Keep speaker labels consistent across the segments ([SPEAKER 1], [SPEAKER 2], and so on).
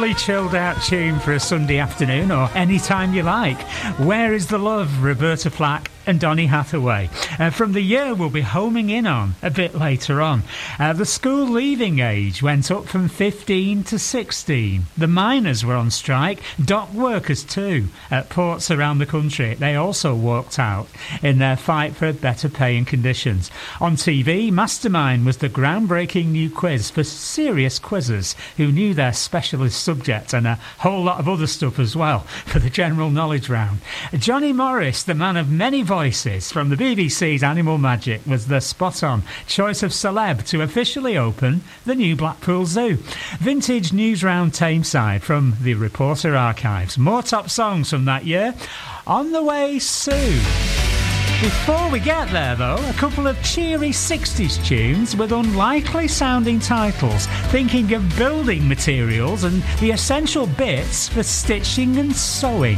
[SPEAKER 1] lovely chilled out tune for a Sunday afternoon or any time you like. Where is the Love, Roberta Flack and Donny Hathaway. From the year we'll be homing in on a bit later on. The school leaving age went up from 15 to 16. The miners were on strike, dock workers too. At ports around the country, they also walked out in their fight for better pay and conditions. On TV, Mastermind was the groundbreaking new quiz for serious quizzers who knew their specialist subject and a whole lot of other stuff as well for the general knowledge round. Johnny Morris, the man of many voices from the BBC's Animal Magic, was the spot-on choice of celeb to officially open the new Blackpool Zoo. Vintage news round Tameside from the Reporter archives. More top songs from that year on the way soon. Before we get there, though, a couple of cheery 60s tunes with unlikely sounding titles, thinking of building materials and the essential bits for stitching and sewing.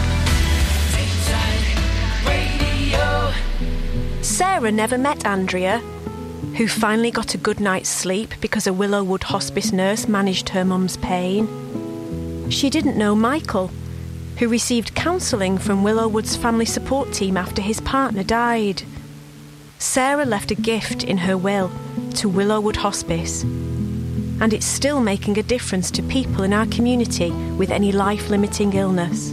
[SPEAKER 2] Sarah never met Andrea, who finally got a good night's sleep because a Willowwood hospice nurse managed her mum's pain. She didn't know Michael, who received counselling from Willowwood's family support team after his partner died. Sarah left a gift in her will to Willowwood Hospice, and it's still making a difference to people in our community with any life-limiting illness.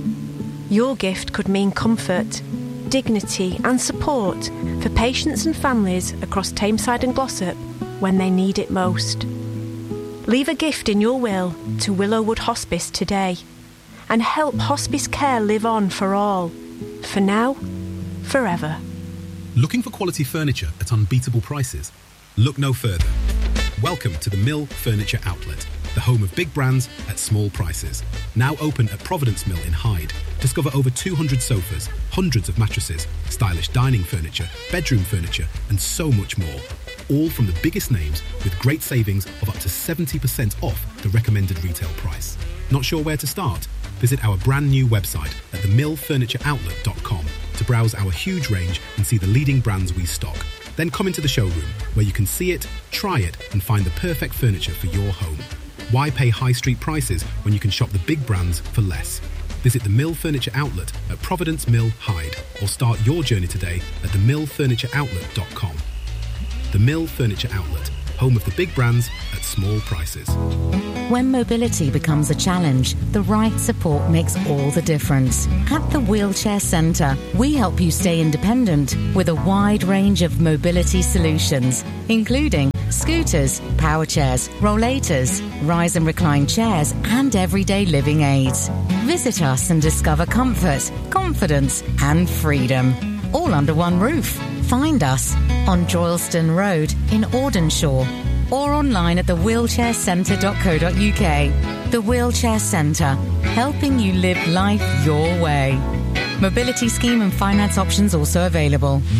[SPEAKER 2] Your gift could mean comfort, dignity and support for patients and families across Tameside and Glossop when they need it most. Leave a gift in your will to Willowwood Hospice today and help hospice care live on for all, for now, forever.
[SPEAKER 3] Looking for quality furniture at unbeatable prices? Look no further. Welcome to the Mill Furniture Outlet, the home of big brands at small prices. Now open at Providence Mill in Hyde. Discover over 200 sofas, hundreds of mattresses, stylish dining furniture, bedroom furniture, and so much more. All from the biggest names with great savings of up to 70% off the recommended retail price. Not sure where to start? Visit our brand new website at themillfurnitureoutlet.com to browse our huge range and see the leading brands we stock. Then come into the showroom where you can see it, try it, and find the perfect furniture for your home. Why pay high street prices when you can shop the big brands for less? Visit the Mill Furniture Outlet at Providence Mill, Hyde, or start your journey today at themillfurnitureoutlet.com. The Mill Furniture Outlet, home of the big brands at small prices.
[SPEAKER 4] When mobility becomes a challenge, the right support makes all the difference. At the Wheelchair Centre, we help you stay independent with a wide range of mobility solutions, including scooters, power chairs, rollators, rise and recline chairs, and everyday living aids. Visit us and discover comfort, confidence, and freedom, all under one roof. Find us on Droylston Road in Audenshaw or online at thewheelchaircentre.co.uk. The Wheelchair Centre, helping you live life your way. Mobility scheme and finance options also available.